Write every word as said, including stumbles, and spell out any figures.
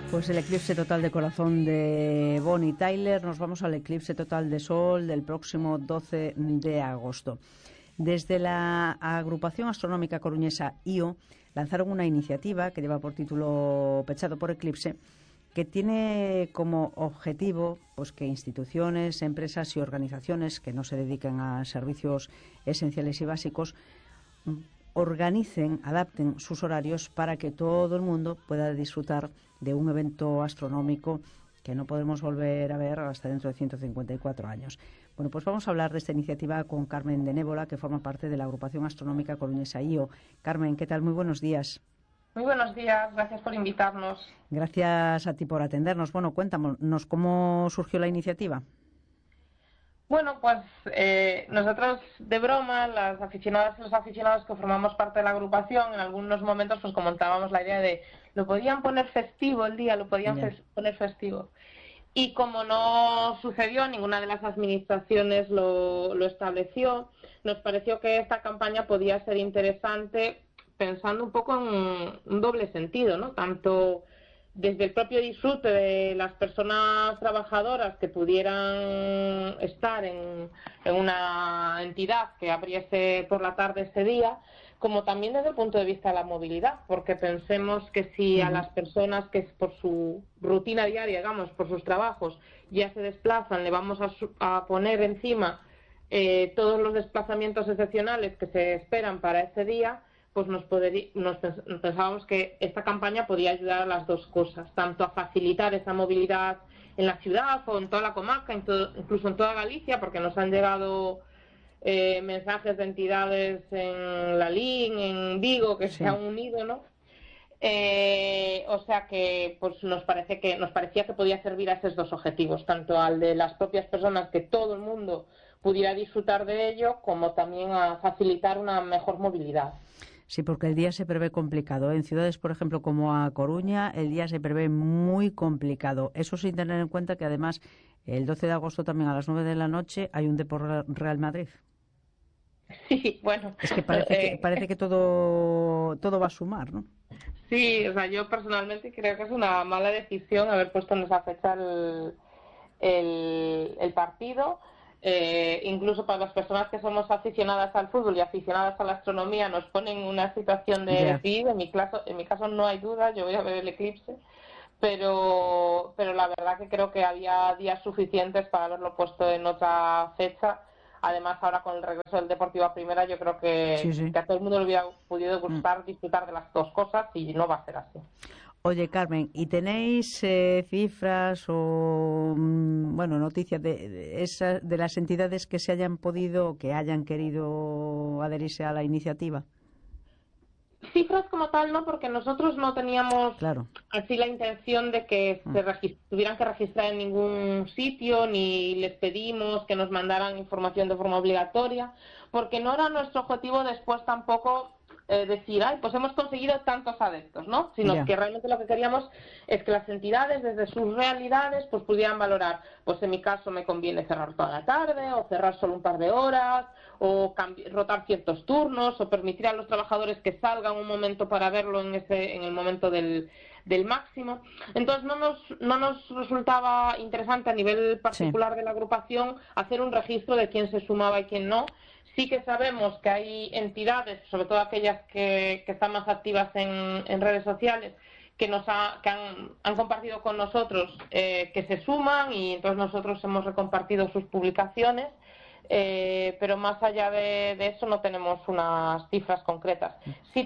Pues el eclipse total de corazón de Bonnie Tyler. Nos vamos al eclipse total de sol del próximo doce de agosto. Desde la agrupación astronómica coruñesa I O lanzaron una iniciativa que lleva por título Pechado por Eclipse, que tiene como objetivo pues que instituciones, empresas y organizaciones que no se dediquen a servicios esenciales y básicos organicen, adapten sus horarios para que todo el mundo pueda disfrutar de un evento astronómico que no podemos volver a ver hasta dentro de ciento cincuenta y cuatro años. Bueno, pues vamos a hablar de esta iniciativa con Carmen de Nébola, que forma parte de la agrupación astronómica coruñesa I O. Carmen, ¿qué tal? Muy buenos días. Muy buenos días, gracias por invitarnos. Gracias a ti por atendernos. Bueno, cuéntanos, ¿cómo surgió la iniciativa? Bueno, pues eh, nosotros de broma, las aficionadas y los aficionados que formamos parte de la agrupación, en algunos momentos pues comentábamos la idea de lo podían poner festivo el día, lo podían Yeah. fes- poner festivo. Y como no sucedió, ninguna de las administraciones lo, lo estableció, nos pareció que esta campaña podía ser interesante pensando un poco en un doble sentido, ¿no? Tanto desde el propio disfrute de las personas trabajadoras que pudieran estar en, en una entidad que abriese por la tarde ese día, como también desde el punto de vista de la movilidad, porque pensemos que si a las personas que por su rutina diaria, digamos, por sus trabajos, ya se desplazan, le vamos a, su- a poner encima eh, todos los desplazamientos excepcionales que se esperan para ese día, pues nos, poderi- nos pens- pensábamos que esta campaña podía ayudar a las dos cosas, tanto a facilitar esa movilidad en la ciudad o en toda la comarca, en todo- incluso en toda Galicia, porque nos han llegado eh, mensajes de entidades en Lalín, en Vigo, que Sí. se han unido, ¿no? Eh, o sea que pues nos parece que nos parecía que podía servir a esos dos objetivos, tanto al de las propias personas, que todo el mundo pudiera disfrutar de ello, como también a facilitar una mejor movilidad. Sí, porque el día se prevé complicado. En ciudades, por ejemplo, como a Coruña, el día se prevé muy complicado. Eso sin tener en cuenta que además el doce de agosto también a las nueve de la noche hay un Depor Real Madrid. Sí, bueno, Es que parece que eh, parece que todo todo va a sumar, ¿no? sí, o sea, yo personalmente creo que es una mala decisión haber puesto en esa fecha el, el, el partido. Eh, incluso para las personas que somos aficionadas al fútbol y aficionadas a la astronomía, nos ponen en una situación de Ya. decidir. En mi caso, en mi caso no hay duda, yo voy a ver el eclipse, pero, pero la verdad que creo que había días suficientes para haberlo puesto en otra fecha. Además, ahora con el regreso del Deportivo a Primera, yo creo Sí, que, sí. que a todo el mundo le hubiera podido Mm. gustar disfrutar de las dos cosas, y no va a ser así. Oye, Carmen, ¿y tenéis eh, cifras o mm, bueno, noticias de, de, esa- de las entidades que se hayan podido o que hayan querido adherirse a la iniciativa? Cifras como tal no, porque nosotros no teníamos Claro. así la intención de que Mm. se regis- tuvieran que registrar en ningún sitio, ni les pedimos que nos mandaran información de forma obligatoria, porque no era nuestro objetivo después tampoco eh, decir, ay, pues hemos conseguido tantos adeptos, ¿no? Sino Ya. que realmente lo que queríamos es que las entidades, desde sus realidades, pues pudieran valorar, pues en mi caso me conviene cerrar toda la tarde, o cerrar solo un par de horas, o cambi- rotar ciertos turnos, o permitir a los trabajadores que salgan un momento para verlo en ese en el momento del, del máximo. Entonces no nos no nos resultaba interesante a nivel particular de la agrupación hacer un registro de quién se sumaba y quién no. Sí que sabemos que hay entidades, sobre todo aquellas que, que están más activas en, en redes sociales, que nos ha, que han, han compartido con nosotros eh, que se suman, y entonces nosotros hemos recompartido sus publicaciones. Eh, pero más allá de, de eso no tenemos unas cifras concretas. Sí